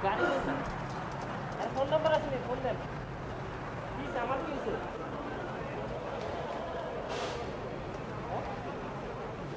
গাড়ি কোনটা? আর phone number আছে নি? Phone then. প্লিজ আমার কি হয়েছে?